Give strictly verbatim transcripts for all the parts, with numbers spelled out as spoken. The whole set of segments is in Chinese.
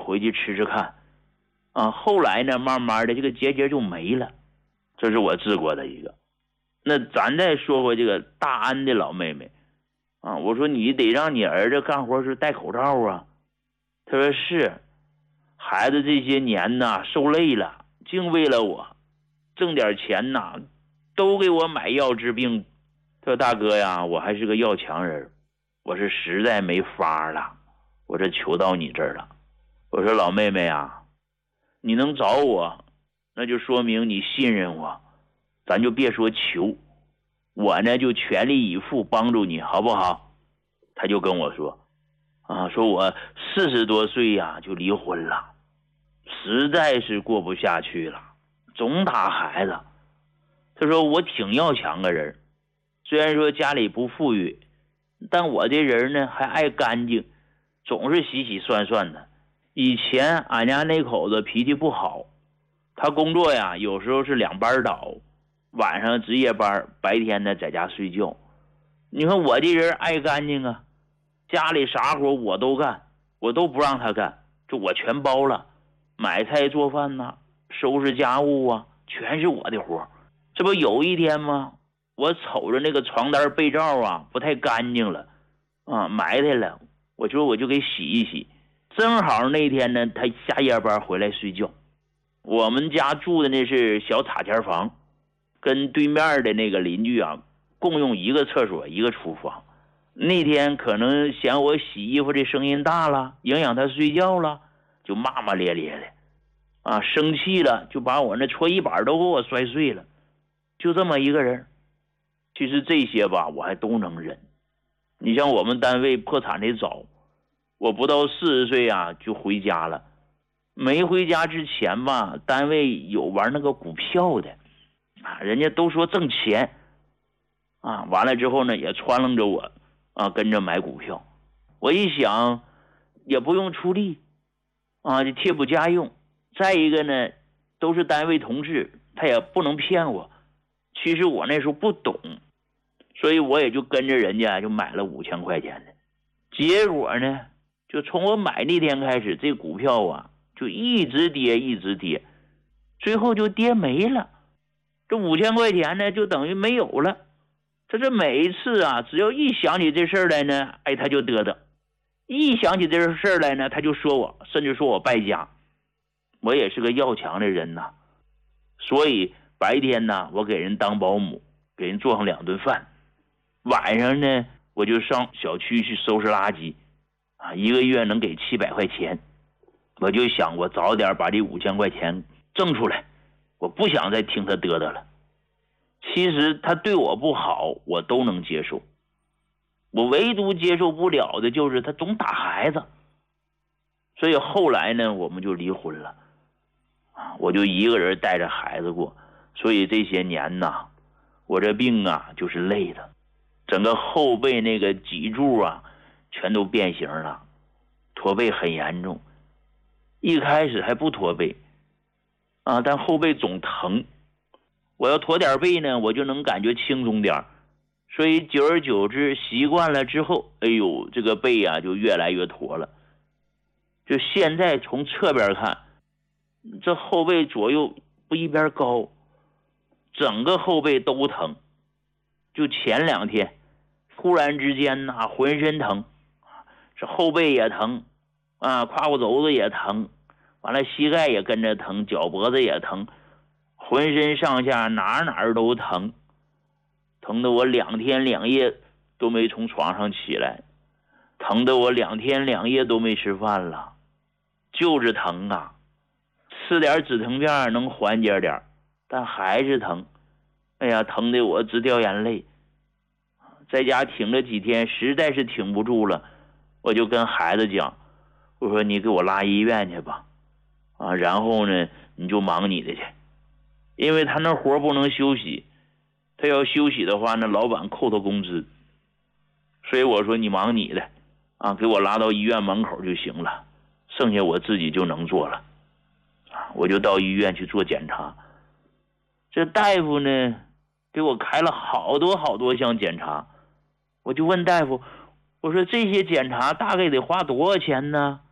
回去吃吃看。啊，后来呢，慢慢的这个结节就没了，这是我治过的一个。那咱再说回这个大安的老妹妹啊，我说你得让你儿子干活时戴口罩啊。他说是，孩子这些年呐受累了，净为了我挣点钱呐，都给我买药治病。他说大哥呀，我还是个要强人，我是实在没法了，我这求到你这儿了。我说老妹妹啊，你能找我，那就说明你信任我，咱就别说求，我呢就全力以赴帮助你，好不好？他就跟我说啊，说我四十多岁呀就离婚了，实在是过不下去了，总打孩子。他说我挺要强个人，虽然说家里不富裕，但我这人呢还爱干净，总是洗洗涮涮的。以前俺家那口子脾气不好，他工作呀有时候是两班倒，晚上值夜班，白天呢在家睡觉。你看我这人爱干净啊，家里啥活我都干，我都不让他干，就我全包了，买菜做饭呐、啊，收拾家务啊，全是我的活。这不有一天吗，我瞅着那个床单被罩啊不太干净了啊，埋汰了，我说我就给洗一洗。正好那天呢他下夜班回来睡觉，我们家住的那是小塔尖房，跟对面的那个邻居啊共用一个厕所一个厨房。那天可能嫌我洗衣服的声音大了，影响他睡觉了，就骂骂咧咧的啊，生气了就把我那搓衣板都给我摔碎了。就这么一个人，其实这些吧我还都能忍。你像我们单位破产的早，我不到四十岁啊就回家了。没回家之前吧，单位有玩那个股票的啊，人家都说挣钱啊，完了之后呢也穿楞着我啊跟着买股票。我一想也不用出力啊，就贴补家用。再一个呢都是单位同事，他也不能骗我。其实我那时候不懂，所以我也就跟着人家就买了五千块钱的。结果呢就从我买那天开始，这股票啊就一直跌一直跌，最后就跌没了。这五千块钱呢就等于没有了。这这每一次啊只要一想起这事儿来呢，哎他就嘚嘚，一想起这事儿来呢他就说我，甚至说我败家。我也是个要强的人呐，所以白天呢我给人当保姆，给人做上两顿饭，晚上呢我就上小区去收拾垃圾啊，一个月能给七百块钱。我就想我早点把这五千块钱挣出来，我不想再听他嘚嘚了。其实他对我不好我都能接受，我唯独接受不了的就是他总打孩子。所以后来呢我们就离婚了啊，我就一个人带着孩子过。所以这些年呐，我这病啊就是累的，整个后背那个脊柱啊全都变形了，驼背很严重。一开始还不驼背啊，但后背总疼。我要驼点背呢我就能感觉轻松点，所以久而久之习惯了之后，哎呦这个背啊就越来越驼了。就现在从侧边看，这后背左右不一边高，整个后背都疼。就前两天突然之间呐、啊、浑身疼，这后背也疼啊，胯骨轴子也疼，完了膝盖也跟着疼，脚脖子也疼，浑身上下哪哪都疼，疼得我两天两夜都没从床上起来，疼得我两天两夜都没吃饭了，就是疼啊。吃点止疼片能缓解点，但还是疼。哎呀，疼得我直掉眼泪。在家挺了几天，实在是挺不住了，我就跟孩子讲，我说你给我拉医院去吧啊，然后呢你就忙你的去。因为他那活不能休息，他要休息的话那老板扣他工资。所以我说你忙你的啊，给我拉到医院门口就行了，剩下我自己就能做了啊。我就到医院去做检查。这大夫呢给我开了好多好多项检查，我就问大夫，我说这些检查大概得花多少钱呢？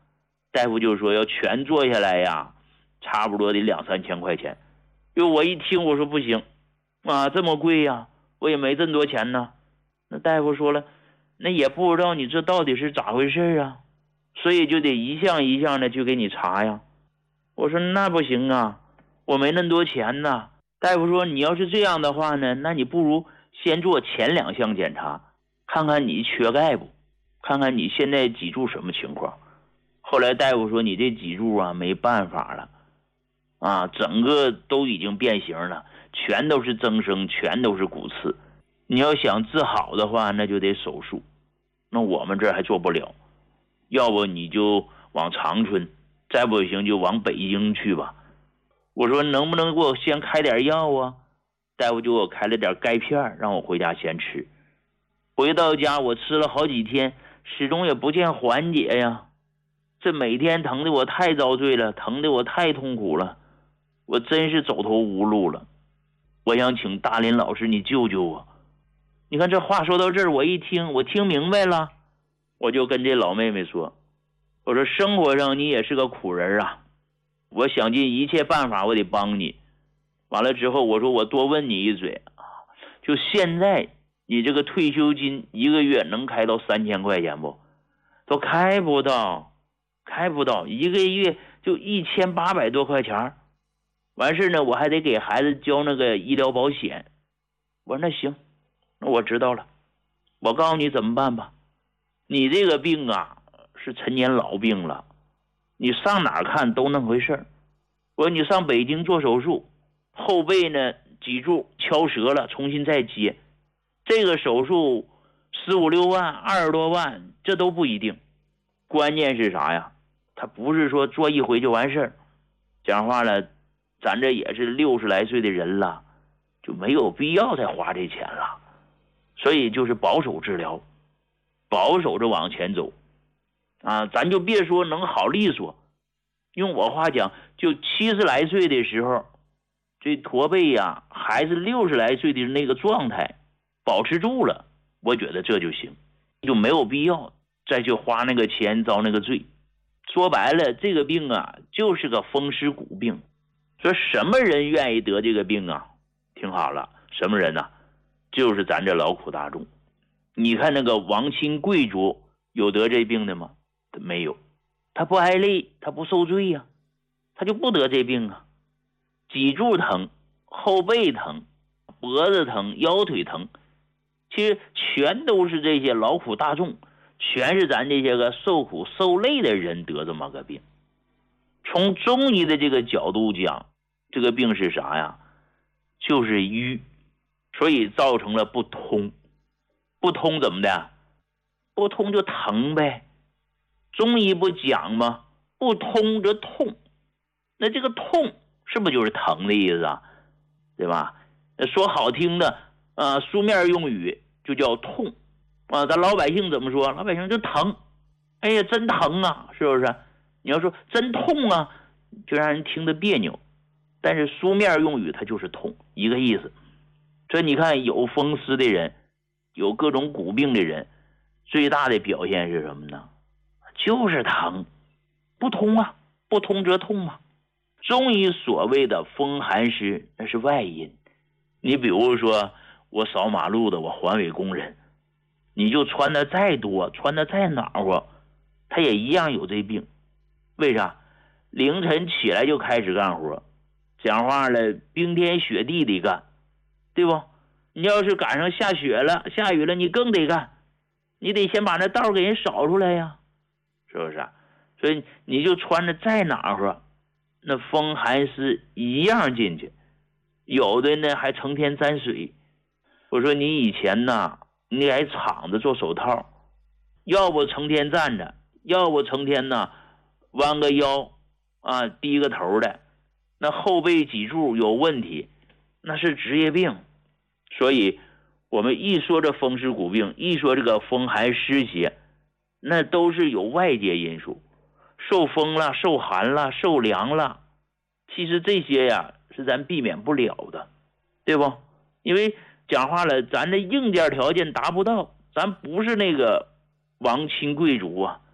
大夫就说要全做下来呀，差不多得两三千块钱。就我一听，我说不行啊，这么贵呀，我也没这么多钱呢。那大夫说了，那也不知道你这到底是咋回事啊，所以就得一项一项的去给你查呀。我说那不行啊，我没那么多钱呢。大夫说你要是这样的话呢，那你不如先做前两项检查，看看你缺钙不，看看你现在脊柱什么情况。后来大夫说你这脊柱啊没办法了啊，整个都已经变形了，全都是增生，全都是骨刺。你要想治好的话，那就得手术，那我们这儿还做不了，要不你就往长春，再不行就往北京去吧。我说能不能给我先开点药啊？大夫就给我开了点钙片，让我回家先吃。回到家我吃了好几天，始终也不见缓解呀。这每天疼的我太遭罪了，疼的我太痛苦了，我真是走投无路了。我想请大林老师你救救我。你看这话说到这儿，我一听我听明白了，我就跟这老妹妹说，我说生活上你也是个苦人啊，我想尽一切办法我得帮你。完了之后我说我多问你一嘴啊，就现在你这个退休金一个月能开到三千块钱不？都开不到，开不到，一个月就一千八百多块钱。完事呢，我还得给孩子交那个医疗保险。我说那行，那我知道了，我告诉你怎么办吧。你这个病啊是陈年老病了，你上哪儿看都那么回事。我说你上北京做手术，后背呢脊柱敲折了，重新再接，这个手术十五六万二十多万，这都不一定。关键是啥呀？他不是说做一回就完事儿。讲话了，咱这也是六十来岁的人了，就没有必要再花这钱了。所以就是保守治疗，保守着往前走啊，咱就别说能好利索。用我话讲，就七十来岁的时候，这驼背呀还是六十来岁的那个状态保持住了，我觉得这就行，就没有必要再去花那个钱遭那个罪。说白了，这个病啊就是个风湿骨病。说什么人愿意得这个病啊？听好了，什么人呢、啊？就是咱这劳苦大众。你看那个王亲贵族有得这病的吗？没有，他不挨累，他不受罪呀、啊，他就不得这病啊。脊柱疼，后背疼，脖子疼，腰腿疼，其实全都是这些劳苦大众，全是咱这些个受苦受累的人得这么个病。从中医的这个角度讲，这个病是啥呀？就是瘀，所以造成了不通。不通怎么的？不通就疼呗。中医不讲吗？不通则痛。那这个痛是不是就是疼的意思啊？对吧？说好听的啊，书面用语就叫痛啊，咱老百姓怎么说？老百姓就疼。哎呀，真疼啊，是不是？你要说真痛啊，就让人听得别扭。但是书面用语它就是痛，一个意思。所以你看，有风湿的人，有各种骨病的人，最大的表现是什么呢？就是疼，不通啊，不通则痛嘛。中医所谓的风寒湿，那是外因。你比如说，我扫马路的，我环卫工人，你就穿的再多，穿的再暖和，他也一样有这病。为啥？凌晨起来就开始干活，讲话了，冰天雪地的干，对不？你要是赶上下雪了，下雨了，你更得干，你得先把那道给人扫出来呀，是不是？所以你就穿的再暖和，那风寒湿一样进去。有的呢还成天沾水。我说你以前呢，你还敞着做手套，要不成天站着，要不成天呢弯个腰啊，低个头的，那后背脊柱有问题，那是职业病。所以我们一说这风湿骨病，一说这个风寒湿邪，那都是有外界因素，受风了，受寒了，受凉了，其实这些呀是咱避免不了的，对不？因为讲话了，咱的硬件条件达不到，咱不是那个王亲贵族啊，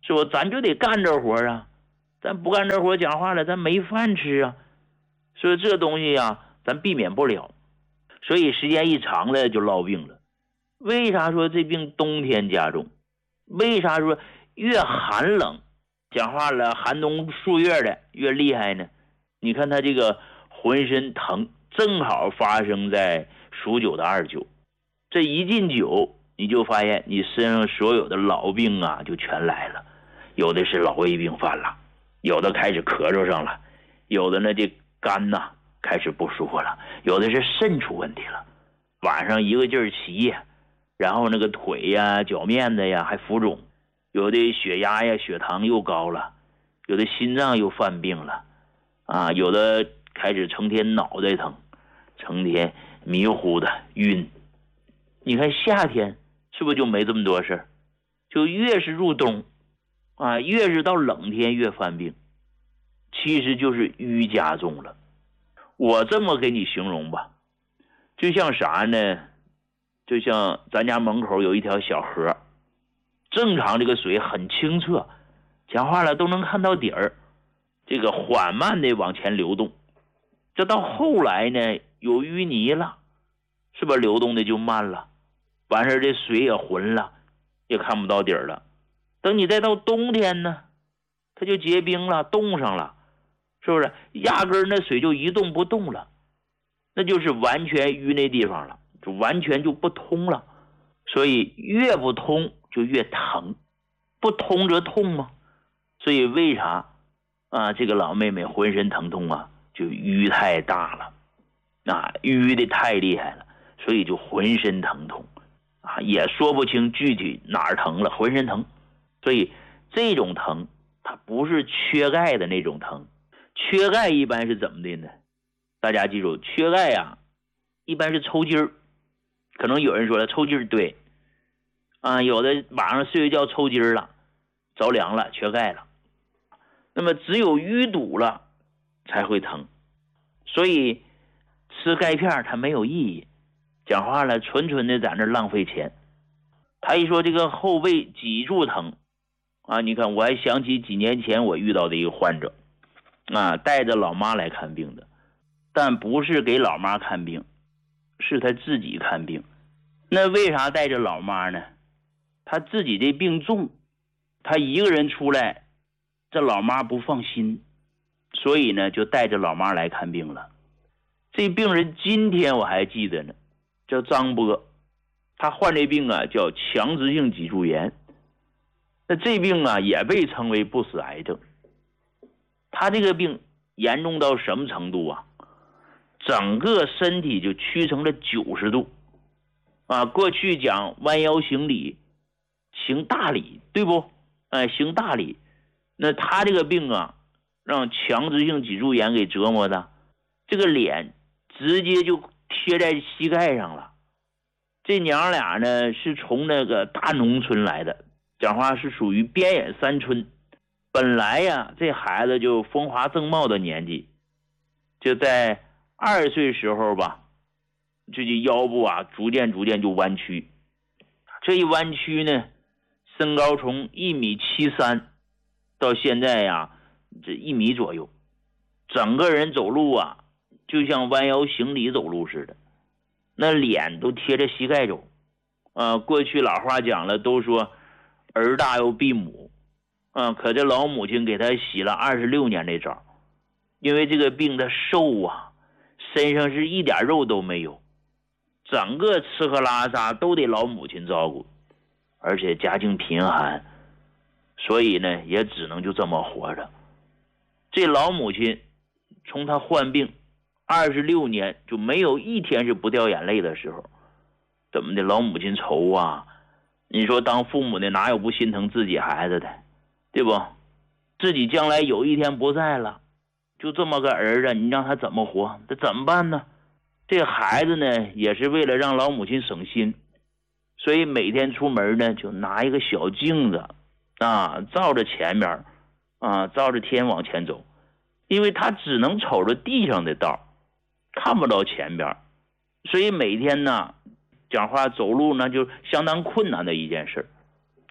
是不？咱就得干这活啊，咱不干这活，讲话了，咱没饭吃啊。所以这东西呀、啊，咱避免不了。所以时间一长了就落病了。为啥说这病冬天加重？为啥说越寒冷，讲话了，寒冬数月的越厉害呢？你看他这个浑身疼，正好发生在属九的二九。这一进九，你就发现你身上所有的老病啊就全来了。有的是老胃病犯了，有的开始咳嗽上了，有的呢这肝呐、啊、开始不舒服了，有的是肾出问题了，晚上一个劲儿起夜，然后那个腿呀、脚面子呀还浮肿，有的血压呀、血糖又高了，有的心脏又犯病了，啊，有的开始成天脑袋疼，成天迷糊的晕。你看夏天是不是就没这么多事儿？就越是入冬啊，越是到冷天越犯病，其实就是瘀加重了。我这么给你形容吧，就像啥呢？就像咱家门口有一条小河，正常这个水很清澈，讲话了都能看到底儿，这个缓慢的往前流动。这到后来呢，有淤泥了，是不是流动的就慢了？完事这水也浑了，也看不到底儿了。等你再到冬天呢，它就结冰了，冻上了，是不是？压根儿那水就一动不动了，那就是完全淤那地方了，就完全就不通了。所以越不通就越疼，不通则痛嘛。所以为啥啊？这个老妹妹浑身疼痛啊，就淤太大了，啊，淤的太厉害了，所以就浑身疼痛啊，也说不清具体哪儿疼了，浑身疼。所以这种疼它不是缺钙的那种疼，缺钙一般是怎么的呢？大家记住，缺钙呀、啊，一般是抽筋儿。可能有人说了，抽筋儿对啊，有的晚上睡觉抽筋儿了，着凉了，缺钙了。那么只有淤堵了才会疼，所以吃钙片它没有意义。讲话了，纯纯的在那浪费钱。他一说这个后背脊柱疼啊，你看我还想起几年前我遇到的一个患者啊，带着老妈来看病的，但不是给老妈看病，是他自己看病。那为啥带着老妈呢？他自己这病重，他一个人出来，这老妈不放心，所以呢就带着老妈来看病了。这病人今天我还记得呢，叫张波，他患这病啊叫强直性脊柱炎。那这病啊也被称为不死癌症。他这个病严重到什么程度啊？整个身体就曲成了九十度啊！过去讲弯腰行礼，行大礼，对不？哎，行大礼。那他这个病啊，让强直性脊柱炎给折磨的，这个脸直接就贴在膝盖上了。这娘俩呢是从那个大农村来的，讲话是属于边远山村。本来呀，这孩子就风华正茂的年纪，就在二十岁时候吧，这就腰部啊逐渐逐渐就弯曲。这一弯曲呢，身高从一米七三到现在呀，这一米左右，整个人走路啊，就像弯腰行礼走路似的，那脸都贴着膝盖走。呃，过去老话讲了，都说儿大又避母，啊、呃，可这老母亲给他洗了二十六年的澡，因为这个病他瘦啊，身上是一点肉都没有，整个吃喝拉撒都得老母亲照顾，而且家境贫寒，所以呢也只能就这么活着。这老母亲从他患病二十六年就没有一天是不掉眼泪的时候。怎么的，老母亲愁啊，你说当父母的哪有不心疼自己孩子的，对不？自己将来有一天不在了，就这么个儿子，你让他怎么活？这怎么办呢？这孩子呢也是为了让老母亲省心，所以每天出门呢就拿一个小镜子啊，照着前面啊，照着天往前走，因为他只能瞅着地上的道，看不到前边，所以每天呢讲话走路呢就相当困难的一件事。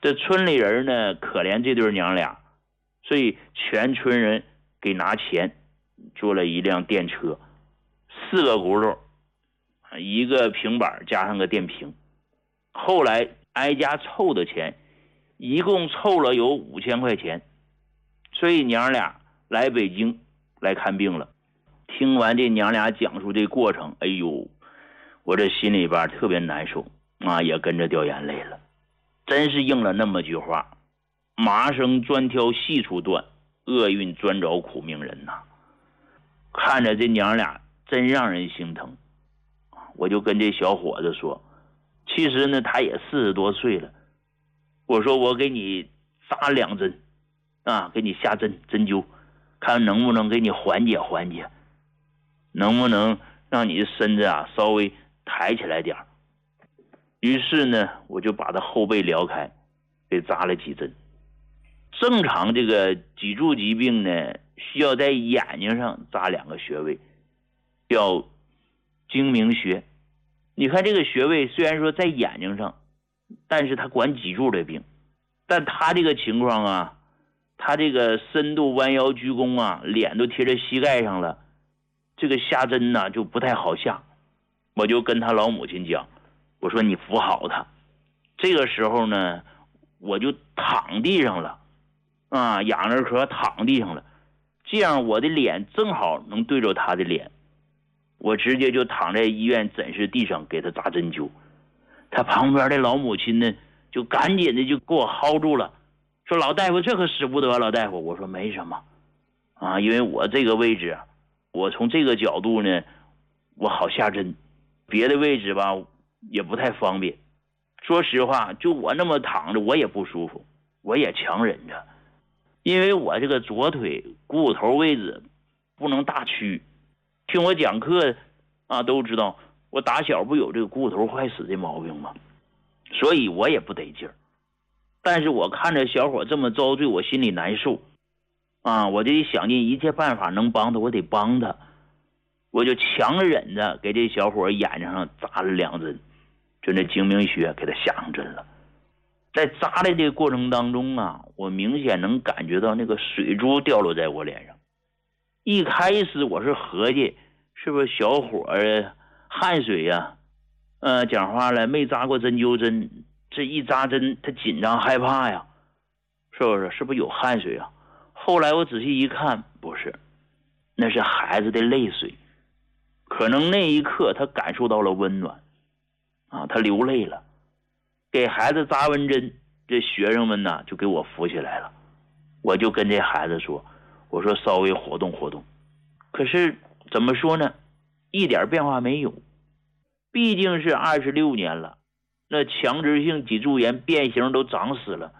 这村里人呢可怜这对娘俩，所以全村人给拿钱做了一辆电车，四个轱辘，一个平板加上个电瓶。后来挨家凑的钱一共凑了有五千块钱，所以娘俩来北京来看病了。听完这娘俩讲述这过程，哎呦，我这心里边特别难受啊，也跟着掉眼泪了。真是应了那么句话，麻生专挑细处断，厄运专找苦命人呐。看着这娘俩真让人心疼。我就跟这小伙子说，其实呢他也四十多岁了，我说我给你扎两针啊，给你下针针灸，看能不能给你缓解缓解，能不能让你身子啊稍微抬起来点。于是呢我就把他后背撩开，给扎了几针。正常这个脊柱疾病呢需要在眼睛上扎两个穴位，叫睛明穴。你看这个穴位虽然说在眼睛上，但是他管脊柱的病。但他这个情况啊，他这个深度弯腰鞠躬啊，脸都贴着膝盖上了，这个下针呢就不太好下。我就跟他老母亲讲，我说你扶好他。这个时候呢我就躺地上了啊，仰着壳躺地上了，这样我的脸正好能对着他的脸。我直接就躺在医院诊室地上给他扎针灸。他旁边的老母亲呢就赶紧的就给我薅住了，说老大夫这可使不得。老大夫，我说没什么啊，因为我这个位置我从这个角度呢我好下针，别的位置吧也不太方便。说实话就我那么躺着我也不舒服，我也强忍着，因为我这个左腿股骨头位置不能大屈。听我讲课啊都知道我打小不有这个股骨头坏死的毛病吗？所以我也不得劲儿。但是我看着小伙这么遭罪，我心里难受啊，我就得想尽一切办法能帮他我得帮他。我就强忍着给这小伙眼睛上扎了两针，就那睛明穴给他下上针了。在扎的这个过程当中啊，我明显能感觉到那个水珠掉落在我脸上。一开始我是合计是不是小伙儿汗水呀、啊，呃，讲话了没扎过针灸针，这一扎针他紧张害怕呀，是不是？是不是有汗水啊？后来我仔细一看，不是，那是孩子的泪水。可能那一刻他感受到了温暖啊，他流泪了。给孩子扎完针，这学生们呢就给我扶起来了。我就跟这孩子说，我说稍微活动活动。可是怎么说呢，一点变化没有。毕竟是二十六年了，那强直性脊柱炎变形都长死了，